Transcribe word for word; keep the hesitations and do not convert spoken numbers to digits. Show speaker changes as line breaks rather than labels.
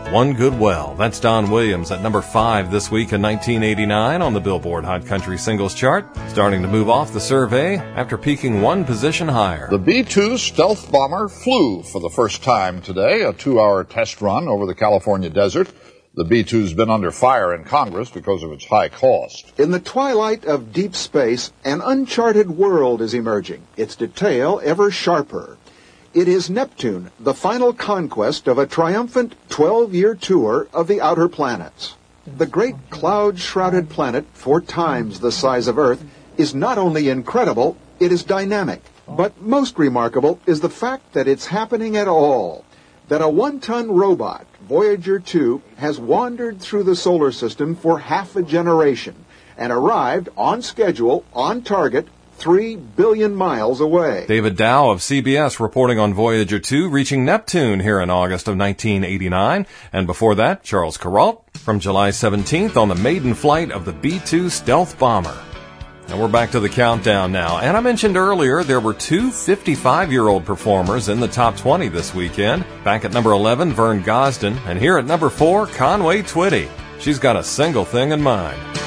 One Good Well. That's Don Williams at number five this week in nineteen eighty-nine on the Billboard Hot Country Singles Chart, starting to move off the survey after peaking one position higher.
The B two stealth bomber flew for the first time today, a two-hour test run over the California desert. The B two's been under fire in Congress because of its high cost.
In the twilight of deep space, an uncharted world is emerging, its detail ever sharper. It is Neptune, the final conquest of a triumphant twelve-year tour of the outer planets. The great cloud-shrouded planet, four times the size of Earth, is not only incredible, it is dynamic. But most remarkable is the fact that it's happening at all. That a one-ton robot, Voyager two, has wandered through the solar system for half a generation and arrived on schedule, on target, three billion miles away.
David Dow of C B S reporting on Voyager two reaching Neptune here in August of nineteen eighty-nine. And before that, Charles Kuralt from July seventeenth on the maiden flight of the B two stealth bomber. And we're back to the countdown now. And I mentioned earlier there were two fifty-five-year-old performers in the top twenty this weekend. Back at number eleven, Vern Gosdin. And here at number four, Conway Twitty. She's got a single thing in mind.